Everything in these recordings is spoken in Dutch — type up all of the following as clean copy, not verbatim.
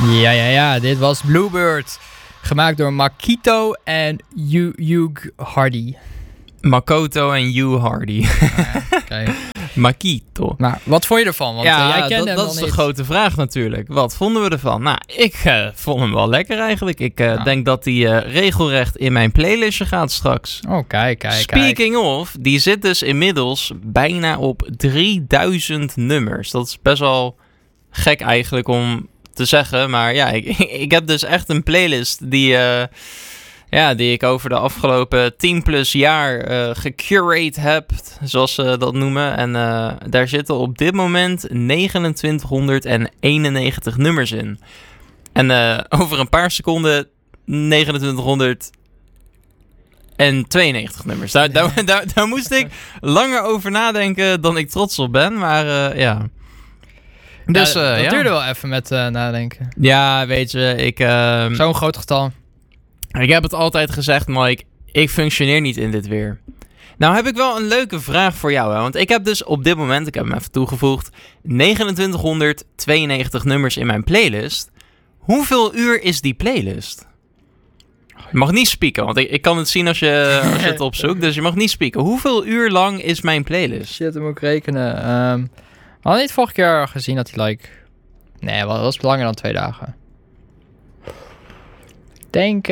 Ja. Dit was Bluebird. Gemaakt door Makito en Hugh Hardy. Makoto en Hugh Hardy. Okay. Makito. Maar wat vond je ervan? Want jij kende hem dat is niet. de grote vraag natuurlijk. Wat vonden we ervan? Nou, ik vond hem wel lekker eigenlijk. Ik denk dat hij regelrecht in mijn playlistje gaat straks. Oh, kijk. Speaking of, die zit dus inmiddels bijna op 3000 nummers. Dat is best wel gek eigenlijk om te zeggen. Maar ja, ik heb dus echt een playlist die ik over de afgelopen 10 plus jaar gecurate heb, zoals ze dat noemen. En daar zitten op dit moment 2991 nummers in. En over een paar seconden 2992 nummers. Daar moest ik langer over nadenken dan ik trots op ben, maar ja. Dus, dat duurde wel even met nadenken. Ja, weet je, Zo'n groot getal. Ik heb het altijd gezegd, Mike, ik functioneer niet in dit weer. Nou heb ik wel een leuke vraag voor jou, hè? Want ik heb dus op dit moment, ik heb hem even toegevoegd, 2992 nummers in mijn playlist. Hoeveel uur is die playlist? Je mag niet spieken, want ik kan het zien als je het opzoekt, dus je mag niet spieken. Hoeveel uur lang is mijn playlist? Shit, dan moet ik rekenen. We hadden niet vorige keer gezien dat hij Nee, dat was langer dan 2 dagen. Ik denk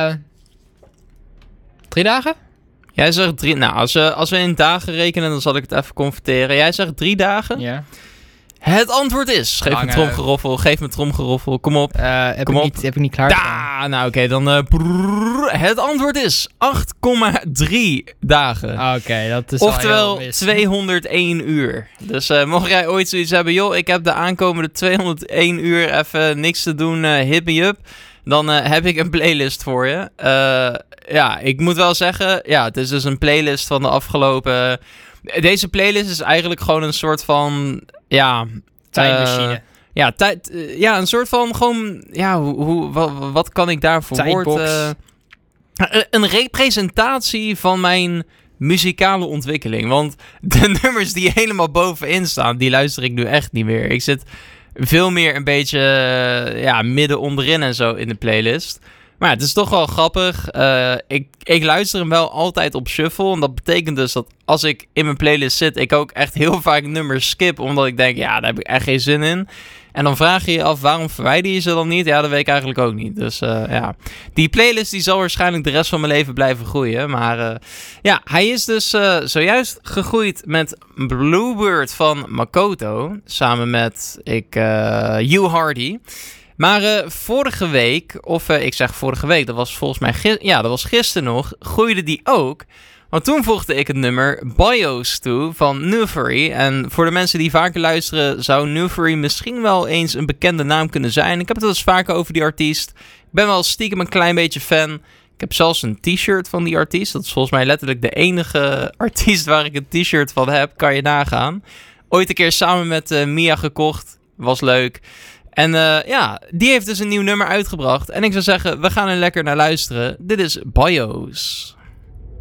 3 dagen? Jij zegt 3... Nou, als we in dagen rekenen, dan zal ik het even converteren. Jij zegt 3 dagen? Ja. Het antwoord is... Geef me tromgeroffel. Kom op. Heb ik niet klaar. Nou, oké, dan... het antwoord is 8,3 dagen. Oké, dat is oftewel 201 uur. Dus mocht jij ooit zoiets hebben... Joh, ik heb de aankomende 201 uur even niks te doen. Hit me up. Dan heb ik een playlist voor je. Ja, ik moet wel zeggen... Ja, het is dus een playlist van de afgelopen... Deze playlist is eigenlijk gewoon een soort van... Ja... Tijdmachine. Een soort van gewoon... Ja, wat kan ik daarvoor woord... een representatie van mijn muzikale ontwikkeling. Want de nummers die helemaal bovenin staan... Die luister ik nu echt niet meer. Ik zit... veel meer een beetje midden onderin en zo in de playlist. Maar ja, het is toch wel grappig. Ik luister hem wel altijd op shuffle. En dat betekent dus dat als ik in mijn playlist zit... ik ook echt heel vaak nummers skip. Omdat ik denk, daar heb ik echt geen zin in. En dan vraag je je af, waarom verwijder je ze dan niet? Ja, dat weet ik eigenlijk ook niet. Dus die playlist die zal waarschijnlijk de rest van mijn leven blijven groeien. Maar hij is dus zojuist gegroeid met Bluebird van Makoto. Samen met Hugh Hardy. Maar vorige week, ik zeg vorige week, dat was volgens mij dat was gisteren nog, groeide die ook. Want toen voegde ik het nummer BIOS toe van Nufury. En voor de mensen die vaker luisteren, zou Nufury misschien wel eens een bekende naam kunnen zijn. Ik heb het wel eens vaker over die artiest. Ik ben wel stiekem een klein beetje fan. Ik heb zelfs een t-shirt van die artiest. Dat is volgens mij letterlijk de enige artiest waar ik een t-shirt van heb. Kan je nagaan. Ooit een keer samen met Mia gekocht. Was leuk. En die heeft dus een nieuw nummer uitgebracht. En ik zou zeggen, we gaan er lekker naar luisteren. Dit is BIOS.